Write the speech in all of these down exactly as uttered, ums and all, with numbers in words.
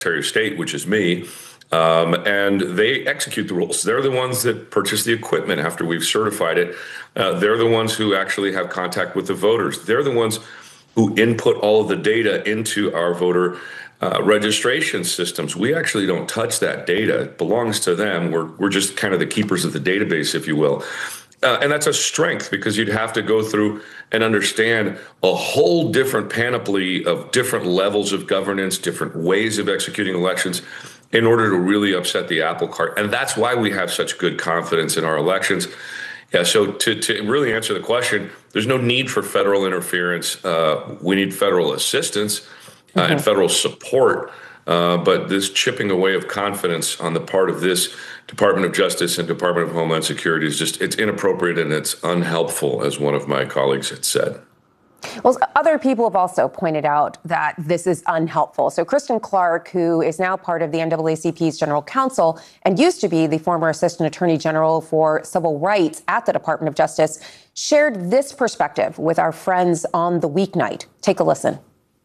Secretary of State, which is me, um, and they execute the rules. They're the ones that purchase the equipment after we've certified it. Uh, they're the ones who actually have contact with the voters. They're the ones who input all of the data into our voter uh, registration systems. We actually don't touch that data. It belongs to them. We're, we're just kind of the keepers of the database, if you will. Uh, and that's a strength, because you'd have to go through and understand a whole different panoply of different levels of governance, different ways of executing elections in order to really upset the apple cart. And that's why we have such good confidence in our elections. Yeah, so to, to really answer the question, there's no need for federal interference. Uh, we need federal assistance uh, mm-hmm. and federal support. Uh, but this chipping away of confidence on the part of this Department of Justice and Department of Homeland Security is just, it's inappropriate and it's unhelpful, as one of my colleagues had said. Well, other people have also pointed out that this is unhelpful. So Kristen Clarke, who is now part of the N double A C P's General Counsel and used to be the former Assistant Attorney General for Civil Rights at the Department of Justice, shared this perspective with our friends on the weeknight. Take a listen.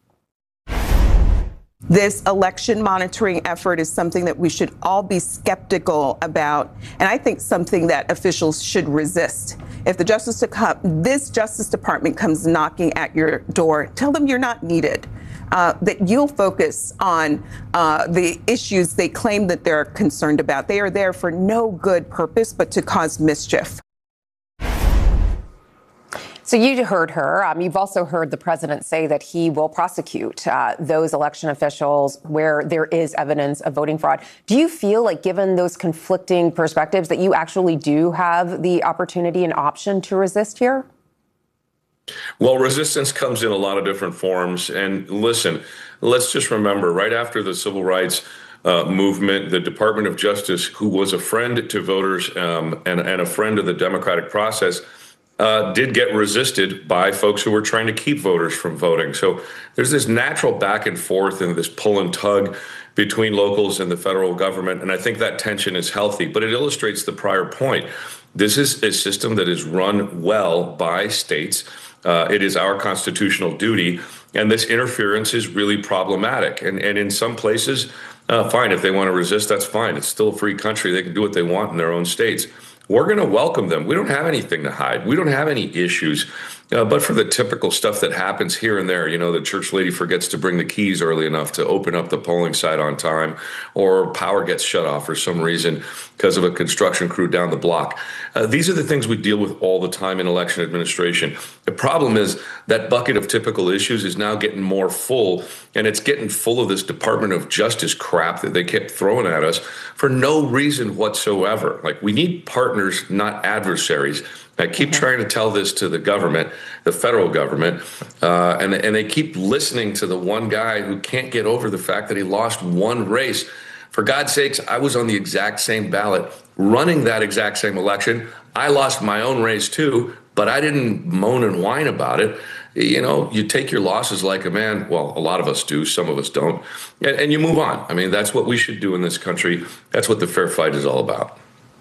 This election monitoring effort is something that we should all be skeptical about, and I think something that officials should resist. If the Justice this Justice Department comes knocking at your door, tell them you're not needed, uh, that you'll focus on uh, the issues they claim that they're concerned about. They are there for no good purpose but to cause mischief. So you heard her. Um, you've also heard the president say that he will prosecute uh, those election officials where there is evidence of voting fraud. Do you feel like, given those conflicting perspectives, that you actually do have the opportunity and option to resist here? Well, resistance comes in a lot of different forms. And listen, let's just remember, right after the civil rights uh, movement, the Department of Justice, who was a friend to voters um, and, and a friend of the democratic process, Uh, did get resisted by folks who were trying to keep voters from voting. So there's this natural back and forth and this pull and tug between locals and the federal government. And I think that tension is healthy, but it illustrates the prior point. This is a system that is run well by states. Uh, it is our constitutional duty. And this interference is really problematic. And, and in some places, uh, fine, if they want to resist, that's fine. It's still a free country. They can do what they want in their own states. We're going to welcome them. We don't have anything to hide. We don't have any issues. Uh, but for the typical stuff that happens here and there, you know, the church lady forgets to bring the keys early enough to open up the polling site on time, or power gets shut off for some reason because of a construction crew down the block. Uh, these are the things we deal with all the time in election administration. The problem is that bucket of typical issues is now getting more full, and it's getting full of this Department of Justice crap that they kept throwing at us for no reason whatsoever. Like, we need partners, not adversaries. I keep mm-hmm. trying to tell this to the government, the federal government, uh, and, and they keep listening to the one guy who can't get over the fact that he lost one race. For God's sakes, I was on the exact same ballot running that exact same election. I lost my own race too, but I didn't moan and whine about it. You know, you take your losses like a man. Well, a lot of us do. Some of us don't. And, and you move on. I mean, that's what we should do in this country. That's what the fair fight is all about.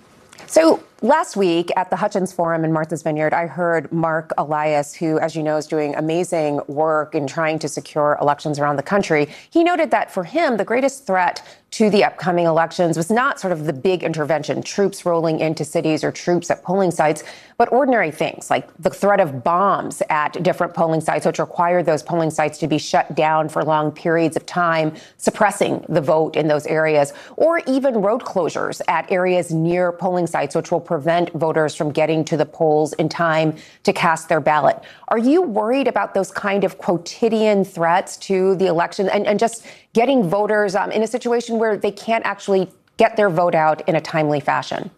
So last week at the Hutchins Forum in Martha's Vineyard, I heard Mark Elias, who, as you know, is doing amazing work in trying to secure elections around the country. He noted that for him, the greatest threat to the upcoming elections was not sort of the big intervention, troops rolling into cities or troops at polling sites, but ordinary things like the threat of bombs at different polling sites, which require those polling sites to be shut down for long periods of time, suppressing the vote in those areas, or even road closures at areas near polling sites, which will prevent voters from getting to the polls in time to cast their ballot. Are you worried about those kind of quotidian threats to the election and, and just getting voters um, in a situation where they can't actually get their vote out in a timely fashion?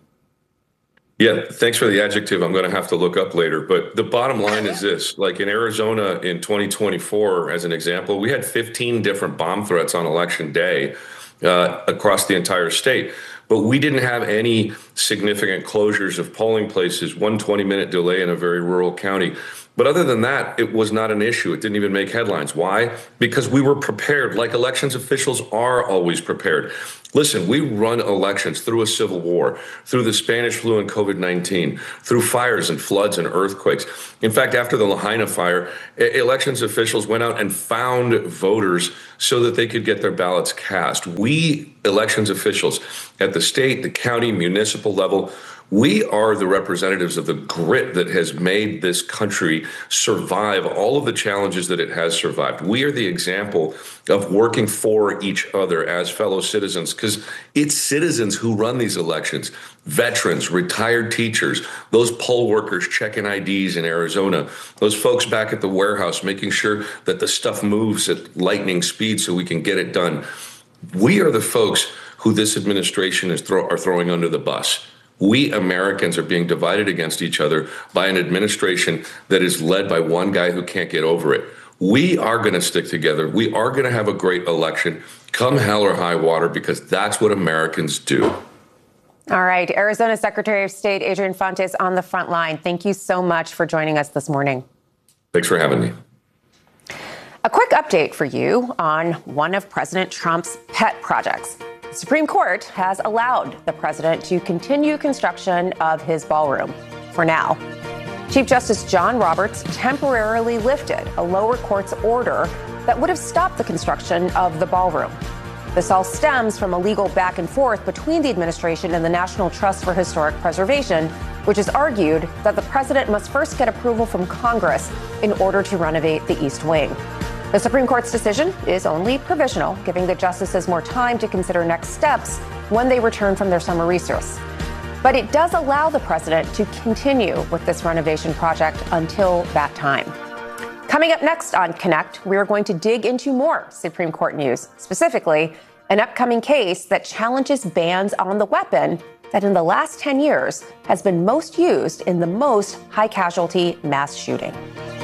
Yeah, thanks for the adjective. I'm going to have to look up later. But the bottom line is this, like in Arizona in twenty twenty-four, as an example, we had fifteen different bomb threats on election day uh, across the entire state. But we didn't have any significant closures of polling places, one twenty minute delay in a very rural county. But other than that, it was not an issue. It didn't even make headlines. Why? Because we were prepared, like elections officials are always prepared. Listen, we run elections through a civil war, through the Spanish flu and COVID nineteen, through fires and floods and earthquakes. In fact, after the Lahaina fire, elections officials went out and found voters so that they could get their ballots cast. We, elections officials at the state, the county, municipal level, we are the representatives of the grit that has made this country survive all of the challenges that it has survived. We are the example of working for each other as fellow citizens, because it's citizens who run these elections. Veterans, retired teachers, those poll workers checking I Ds in Arizona, those folks back at the warehouse making sure that the stuff moves at lightning speed so we can get it done. We are the folks who this administration is throw, are throwing under the bus. We Americans are being divided against each other by an administration that is led by one guy who can't get over it. We are going to stick together. We are going to have a great election, come hell or high water, because that's what Americans do. All right. Arizona Secretary of State Adrian Fontes on the front line. Thank you so much for joining us this morning. Thanks for having me. A quick update for you on one of President Trump's pet projects. The Supreme Court has allowed the president to continue construction of his ballroom for now. Chief Justice John Roberts temporarily lifted a lower court's order that would have stopped the construction of the ballroom. This all stems from a legal back and forth between the administration and the National Trust for Historic Preservation, which has argued that the president must first get approval from Congress in order to renovate the East Wing. The Supreme Court's decision is only provisional, giving the justices more time to consider next steps when they return from their summer recess. But it does allow the president to continue with this renovation project until that time. Coming up next on Connect, we are going to dig into more Supreme Court news, specifically an upcoming case that challenges bans on the weapon that in the last ten years has been most used in the most high-casualty mass shooting.